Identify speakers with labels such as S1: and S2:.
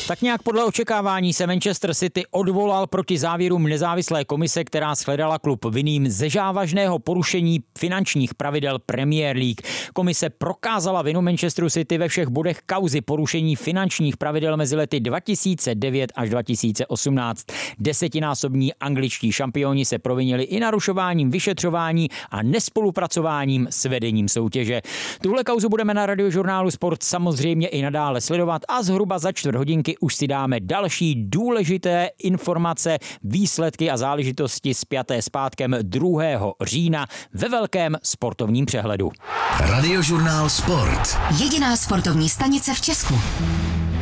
S1: Tak nějak podle očekávání se Manchester City odvolal proti závěrům nezávislé komise, která shledala klub vinným ze závažného porušení finančních pravidel Premier League. Komise prokázala vinu Manchesteru City ve všech bodech kauzy porušení finančních pravidel mezi lety 2009 až 2018. Desetinásobní angličtí šampioni se provinili i narušováním vyšetřování a nespolupracováním s vedením soutěže. Tuhle kauzu budeme na Radiožurnálu Sport samozřejmě i nadále sledovat a zhruba za čtvrt hodinky už si dáme další důležité informace, výsledky a záležitosti spjaté s pátkem 2. října ve velkém sportovním přehledu.
S2: Radiožurnál Sport.
S3: Jediná sportovní stanice v Česku.